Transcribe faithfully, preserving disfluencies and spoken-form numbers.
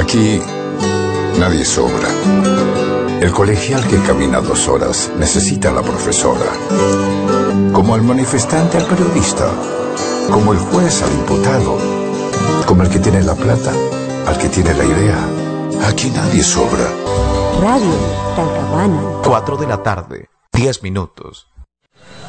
Aquí nadie sobra. El colegial que camina dos horas necesita a la profesora. Como el manifestante al periodista. Como el juez al imputado. Como el que tiene la plata al que tiene la idea. Aquí nadie sobra. Radio Talcahuano. Cuatro de la tarde, diez minutos.